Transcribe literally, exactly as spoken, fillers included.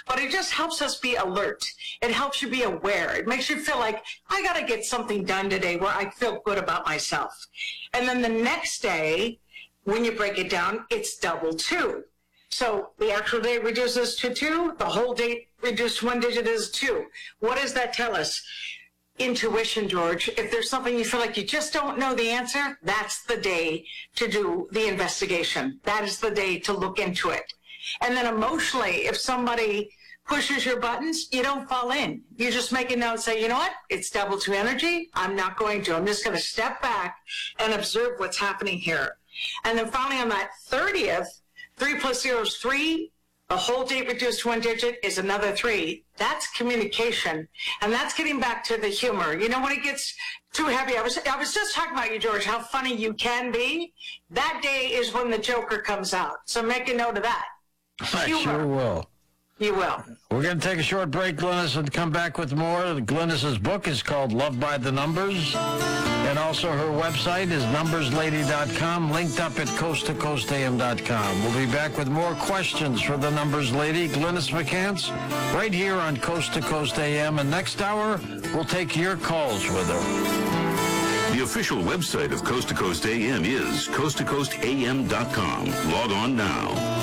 but it just helps us be alert. It helps you be aware. It makes you feel like, I got to get something done today where I feel good about myself. And then the next day, when you break it down, it's double two. So the actual day reduces to two, the whole day reduced to one digit is two. What does that tell us? Intuition, George. If there's something you feel like you just don't know the answer, that's the day to do the investigation. That is the day to look into it. And then emotionally, if somebody pushes your buttons, you don't fall in. You just make a note and say, you know what? It's double two energy. I'm not going to. I'm just going to step back and observe what's happening here. And then finally on that thirtieth, three plus zero is three. The whole date reduced to one digit is another three. That's communication. And that's getting back to the humor. You know, when it gets too heavy, I was, I was just talking about you, George, how funny you can be. That day is when the Joker comes out. So make a note of that. I humor. Sure will. You will. We're going to take a short break, Glynis, and come back with more. Glynis's book is called Love by the Numbers. And also her website is numbers lady dot com, linked up at coast to coast a m dot com. We'll be back with more questions for the Numbers Lady, Glynis McCants, right here on Coast to Coast A M. And next hour, we'll take your calls with her. The official website of Coast to Coast A M is coast to coast a m dot com. Log on now.